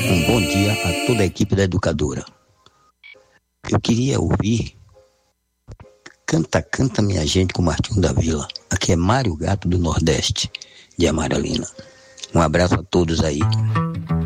Um bom dia a toda a equipe da Educadora. Eu queria ouvir Canta, Canta Minha Gente com Martinho da Vila. Aqui é Mário Gato do Nordeste, de Amaralina. Um abraço a todos aí.